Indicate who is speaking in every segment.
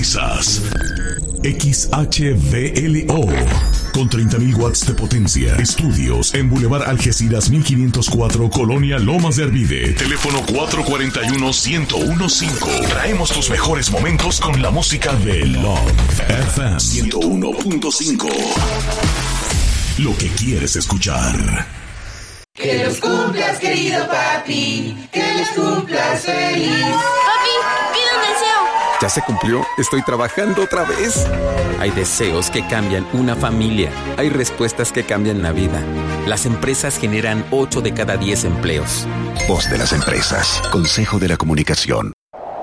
Speaker 1: Sintonizas XHVLO con 30.000 watts de potencia. Estudios en Boulevard Algeciras 1504, Colonia Lomas de Arvide. Teléfono 441-1015. Traemos tus mejores momentos con la música de Love FM 101.5. Lo que quieres escuchar.
Speaker 2: Que los cumplas, querido papi. Que los cumplas feliz.
Speaker 3: Papi, pide un deseo.
Speaker 4: ¿Ya se cumplió? Estoy trabajando otra vez. Hay deseos que cambian una familia. Hay respuestas que cambian la vida. Las empresas generan 8 de cada 10 empleos.
Speaker 5: Voz de las empresas. Consejo de la Comunicación.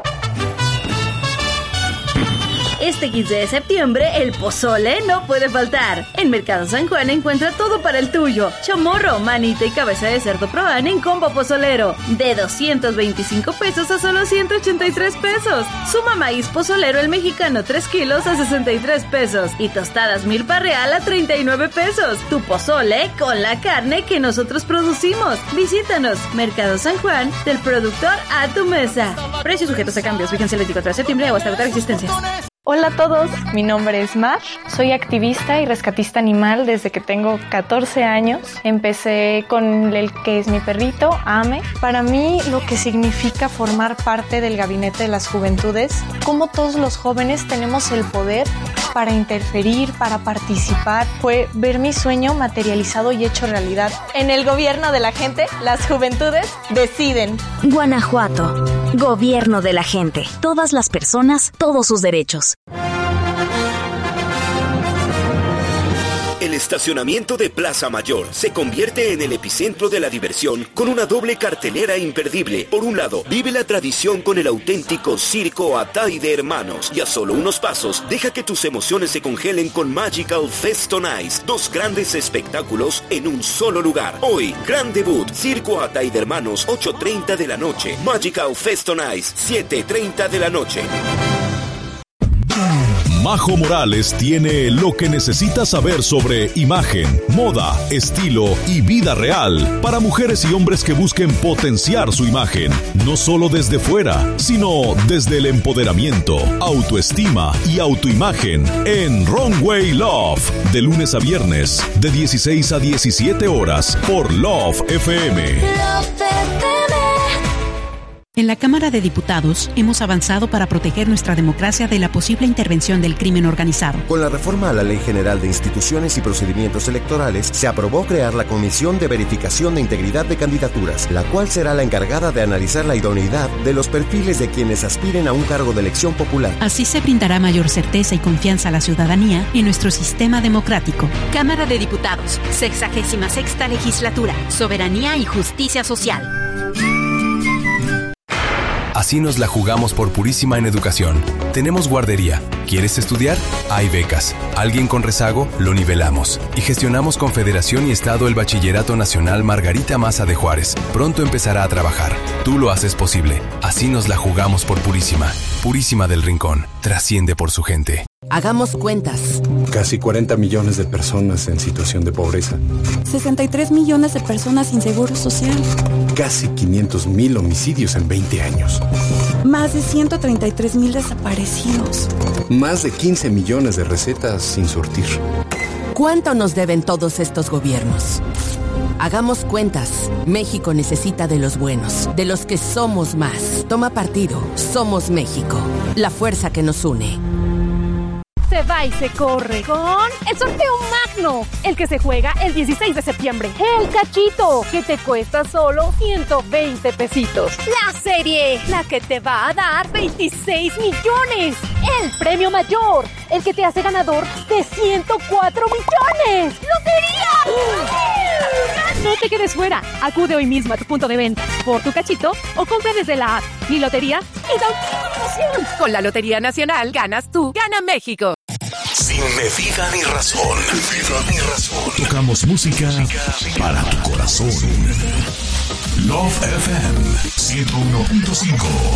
Speaker 6: Este 15 de septiembre, el pozole no puede faltar. En Mercado San Juan encuentra todo para el tuyo. Chamorro, manita y cabeza de cerdo Proan en combo pozolero. De 225 pesos a solo 183 pesos. Suma maíz pozolero el mexicano 3 kilos a 63 pesos. Y tostadas milpa real a 39 pesos. Tu pozole con la carne que nosotros producimos. Visítanos. Mercado San Juan, del productor a tu mesa. Precios sujetos a cambios. Fíjense el 24 de septiembre o hasta agotar existencias.
Speaker 7: Hola a todos, mi nombre es Mar, soy activista y rescatista animal desde que tengo 14 años. Empecé con el que es mi perrito, Ame. Para mí lo que significa formar parte del Gabinete de las Juventudes, como todos los jóvenes tenemos el poder para interferir, para participar, fue ver mi sueño materializado y hecho realidad. En el gobierno de la gente, las juventudes deciden.
Speaker 8: Guanajuato, gobierno de la gente. Todas las personas, todos sus derechos.
Speaker 9: El estacionamiento de Plaza Mayor se convierte en el epicentro de la diversión con una doble cartelera imperdible. Por un lado, vive la tradición con el auténtico Circo Atay de Hermanos. Y a solo unos pasos, deja que tus emociones se congelen con Magical Fest on Ice. 2 grandes espectáculos en un solo lugar. Hoy, gran debut, Circo Atay de Hermanos, 8:30 de la noche. Magical Fest on Ice, 7:30 de la noche.
Speaker 1: Majo Morales tiene lo que necesitas saber sobre imagen, moda, estilo y vida real para mujeres y hombres que busquen potenciar su imagen, no solo desde fuera, sino desde el empoderamiento, autoestima y autoimagen en Runway Love, de lunes a viernes, de 16 a 17 horas por Love FM.
Speaker 10: En la Cámara de Diputados hemos avanzado para proteger nuestra democracia de la posible intervención del crimen organizado.
Speaker 11: Con la reforma a la Ley General de Instituciones y Procedimientos Electorales, se aprobó crear la Comisión de Verificación de Integridad de Candidaturas, la cual será la encargada de analizar la idoneidad de los perfiles de quienes aspiren a un cargo de elección popular.
Speaker 10: Así se brindará mayor certeza y confianza a la ciudadanía en nuestro sistema democrático.
Speaker 12: Cámara de Diputados, 66ª Legislatura, Soberanía y Justicia Social.
Speaker 13: Así nos la jugamos por Purísima en educación. Tenemos guardería. ¿Quieres estudiar? Hay becas. ¿Alguien con rezago? Lo nivelamos. Y gestionamos con Federación y Estado el Bachillerato Nacional Margarita Maza de Juárez. Pronto empezará a trabajar. Tú lo haces posible. Así nos la jugamos por Purísima. Purísima del Rincón. Trasciende por su gente.
Speaker 14: Hagamos cuentas.
Speaker 15: Casi 40 millones de personas en situación de pobreza.
Speaker 16: 63 millones de personas sin seguro social.
Speaker 15: Casi 500,000 homicidios en 20 años.
Speaker 16: Más de 133,000 desaparecidos.
Speaker 15: Más de 15 millones de recetas sin surtir.
Speaker 14: ¿Cuánto nos deben todos estos gobiernos? Hagamos cuentas. México necesita de los buenos, de los que somos más. Toma partido. Somos México. La fuerza que nos une.
Speaker 17: Se va y se corre con el sorteo magno, el que se juega el 16 de septiembre. El cachito, que te cuesta solo 120 pesitos. La serie, la que te va a dar 26 millones. El premio mayor, el que te hace ganador de 104 millones. ¡Lotería! No te quedes fuera. Acude hoy mismo a tu punto de venta por tu cachito o compra desde la app Mi Lotería y da un...
Speaker 12: Con la Lotería Nacional ganas tú, gana México.
Speaker 1: Sin medida ni razón. Tocamos música para tu corazón. Love FM 101.5.